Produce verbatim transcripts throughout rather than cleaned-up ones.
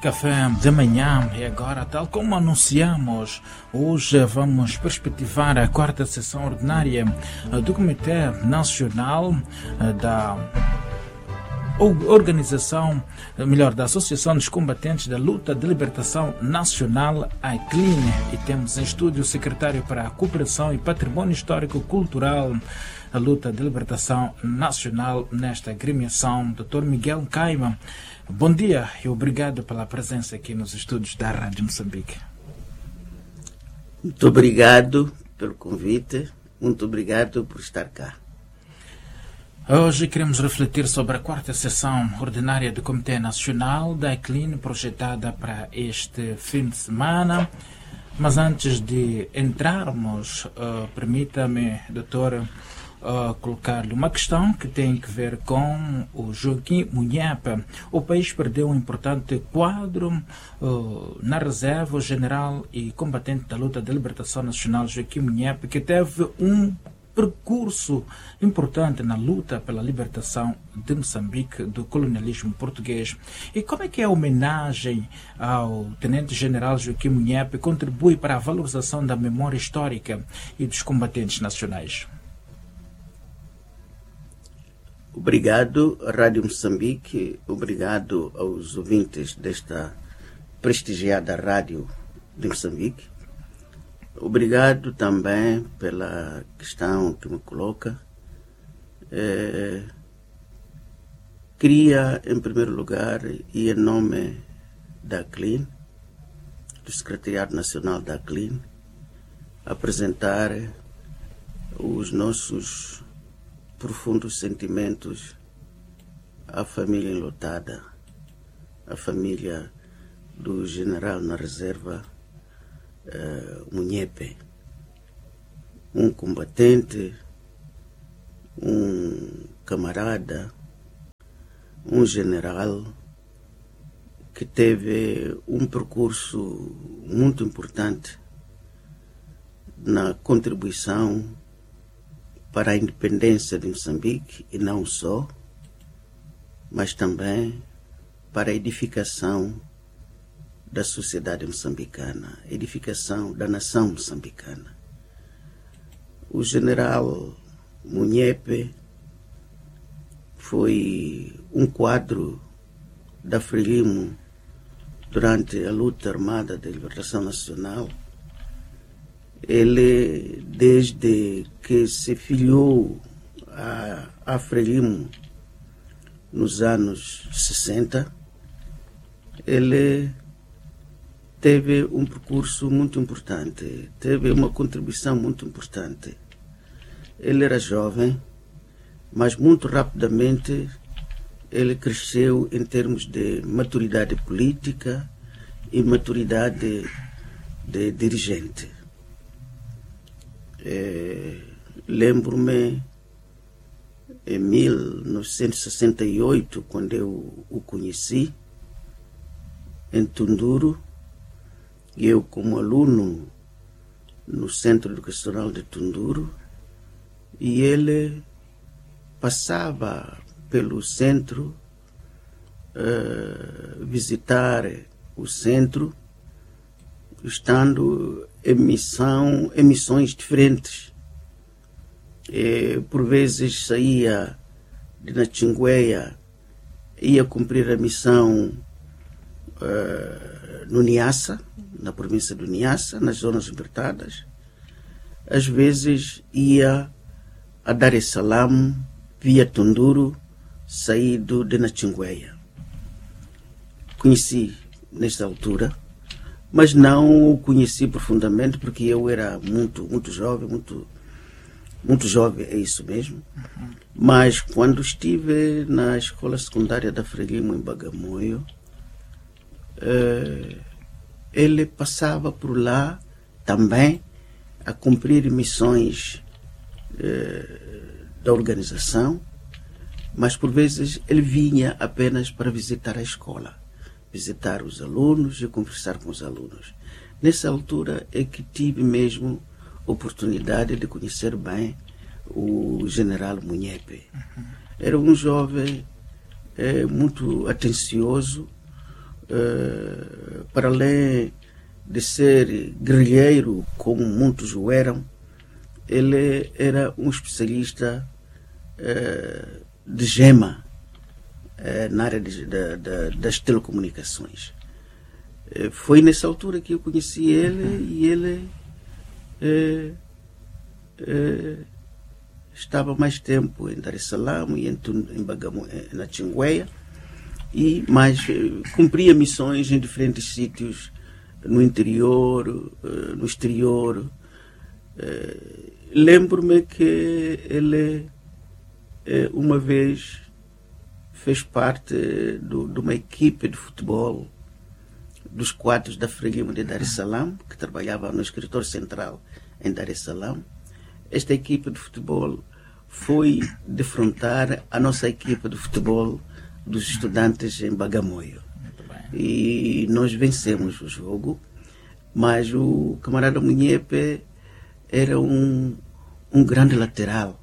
Café de manhã e agora, tal como anunciamos, hoje vamos perspectivar a quarta sessão ordinária do Comitê Nacional da Organização, melhor, da Associação dos Combatentes da Luta de Libertação Nacional, A I C L I N, e temos em estúdio o secretário para a Cooperação e Patrimônio Histórico Cultural, a Luta de Libertação Nacional nesta agremiação, doutor Miguel Caima. Bom dia e obrigado pela presença aqui nos estúdios da Rádio Moçambique. Muito obrigado pelo convite, muito obrigado por estar cá. Hoje queremos refletir sobre a quarta sessão ordinária do Comitê Nacional da I C L I N, projetada para este fim de semana. Mas antes de entrarmos, uh, permita-me, doutor, Uh, colocar-lhe uma questão que tem que ver com o Joaquim Munhepe. O país perdeu um importante quadro uh, na reserva, o general e combatente da luta de libertação nacional Joaquim Munhepe, que teve um percurso importante na luta pela libertação de Moçambique do colonialismo português. E como é que a homenagem ao tenente-general Joaquim Munhepe contribui para a valorização da memória histórica e dos combatentes nacionais? Obrigado, Rádio Moçambique, obrigado aos ouvintes desta prestigiada Rádio de Moçambique. Obrigado também pela questão que me coloca. É, queria, em primeiro lugar, e em nome da I C L I N, do Secretariado Nacional da I C L I N, apresentar os nossos profundos sentimentos à família enlutada, à família do general na reserva uh, Munhepe, um combatente, um camarada, um general que teve um percurso muito importante na contribuição para a independência de Moçambique, e não só, mas também para a edificação da sociedade moçambicana, a edificação da nação moçambicana. O general Munhepe foi um quadro da Frelimo durante a luta armada de libertação nacional. Ele, desde que se filiou a, a Frelimo nos anos sessenta, ele teve um percurso muito importante, teve uma contribuição muito importante. Ele era jovem, mas muito rapidamente ele cresceu em termos de maturidade política e maturidade de dirigente. É, lembro-me em mil novecentos e sessenta e oito, quando eu o conheci em Tunduro, eu como aluno no Centro Educacional de Tunduro, e ele passava pelo centro, uh, visitar o centro, estando em, missão, em missões diferentes. E, por vezes saía de Natingueia, ia cumprir a missão uh, no Niassa, na província do Niassa, nas zonas libertadas. Às vezes ia a Dar es Salaam, via Tunduro, saído de Natingueia. Conheci nesta altura, mas não o conheci profundamente, porque eu era muito, muito jovem, muito, muito jovem, é isso mesmo. Uhum. Mas quando estive na escola secundária da Frelimo, em Bagamoio, eh, ele passava por lá também a cumprir missões eh, da organização, mas por vezes ele vinha apenas para visitar a escola, visitar os alunos e conversar com os alunos. Nessa altura é que tive mesmo oportunidade de conhecer bem o general Munhepe. Uhum. Era um jovem é, muito atencioso, uh, para além de ser guerrilheiro, como muitos o eram, ele era um especialista uh, de gema uh, na área de, de, de, das telecomunicações. Uh, foi nessa altura que eu conheci ele e ele uh, uh, estava mais tempo em Dar es Salaam e em, em Bagamoyo, na Chingueia, e mais uh, cumpria missões em diferentes sítios no interior, uh, no exterior. Uh, lembro-me que ele uh, uma vez fez parte do, de uma equipe de futebol dos quadros da Frelimo de Dar es Salaam, que trabalhava no escritório central em Dar es Salaam. Esta equipe de futebol foi defrontar a nossa equipe de futebol dos estudantes em Bagamoyo. E nós vencemos o jogo, mas o camarada Munhepe era um, um grande lateral.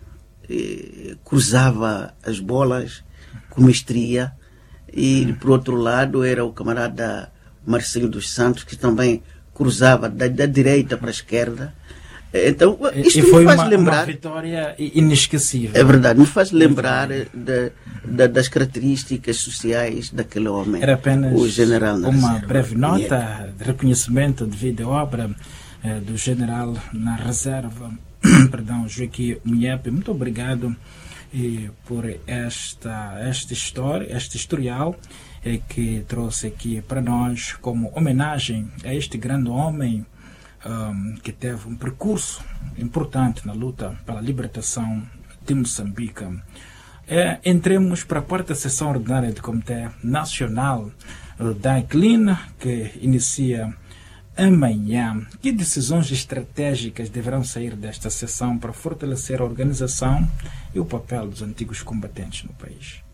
E cruzava as bolas com mestria. E, por outro lado, era o camarada Marcelo dos Santos, que também cruzava da, da direita para a esquerda. Então, isto e foi me faz uma, lembrar... uma vitória inesquecível. É verdade, me faz lembrar de, de, das características sociais daquele homem. Era apenas o general na uma reserva. breve nota de reconhecimento devido à obra eh, do general na reserva, perdão, Joaquim Munhepe. Muito obrigado eh, por esta, esta história, este historial eh, que trouxe aqui para nós como homenagem a este grande homem Um, que teve um percurso importante na luta pela libertação de Moçambique. É, entremos para a quarta sessão ordinária do Comitê Nacional uh, da E C L I N, que inicia amanhã. Que decisões estratégicas deverão sair desta sessão para fortalecer a organização e o papel dos antigos combatentes no país?